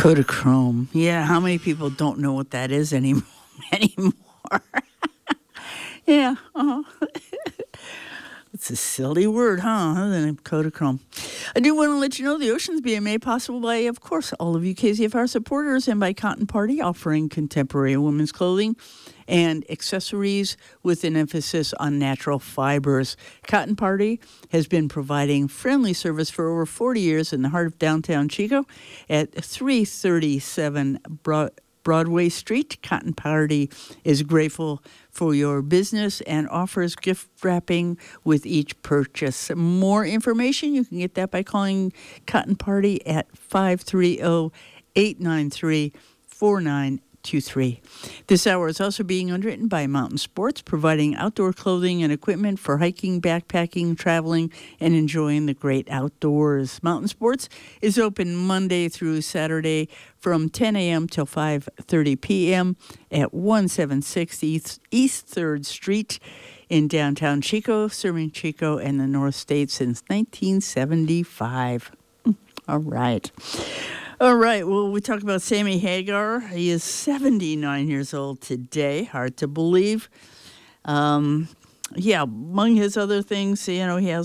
Kodachrome. Yeah, how many people don't know what that is anymore? anymore? Yeah. It's a silly word, huh? Kodachrome. I do want to let you know the Oceans being made possible by, of course, all of you KZFR supporters and by Cotton Party, offering contemporary women's clothing and accessories with an emphasis on natural fibers. Cotton Party has been providing friendly service for over 40 years in the heart of downtown Chico at 337 Broadway Street. Cotton Party is grateful for your business and offers gift wrapping with each purchase. More information, you can get that by calling Cotton Party at 530-893-4923. This hour is also being underwritten by Mountain Sports, providing outdoor clothing and equipment for hiking, backpacking, traveling, and enjoying the great outdoors. Mountain Sports is open Monday through Saturday from 10 a.m. till 5:30 p.m. at 176 East 3rd Street in downtown Chico, serving Chico and the North State since 1975. All right. All right, well, we talk about Sammy Hagar. He is 79 years old today. Hard to believe. Among his other things, he has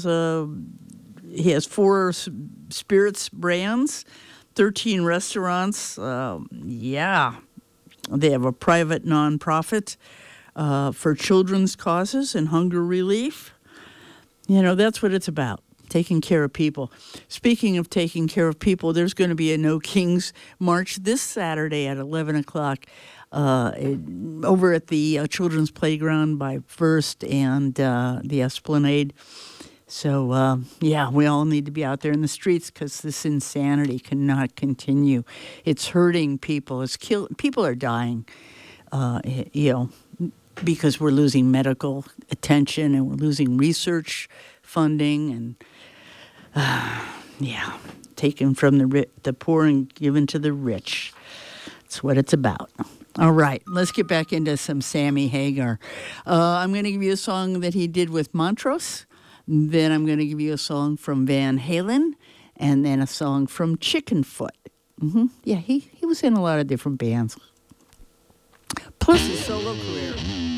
4 spirits brands, 13 restaurants. They have a private nonprofit for children's causes and hunger relief. That's what it's about. Taking care of people. Speaking of taking care of people, there's going to be a No Kings March this Saturday at 11 o'clock over at the Children's Playground by First and the Esplanade. So, we all need to be out there in the streets because this insanity cannot continue. It's hurting people. People are dying, because we're losing medical attention and we're losing research funding and taken from the poor and given to the rich. That's what it's about. All right, let's get back into some Sammy Hagar. I'm going to give you a song that he did with Montrose. Then I'm going to give you a song from Van Halen, and then a song from Chickenfoot. Yeah, he was in a lot of different bands. Plus his solo career.